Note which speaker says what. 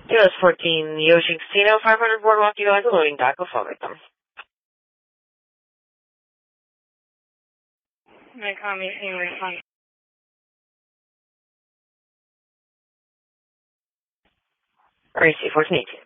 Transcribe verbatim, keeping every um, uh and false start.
Speaker 1: U S fourteen, Yoshi Casino, five hundred Boardwalk, you guys are loading dock, go phone victim.
Speaker 2: They call me anyway, fine.
Speaker 1: R A C fourteen eighteen.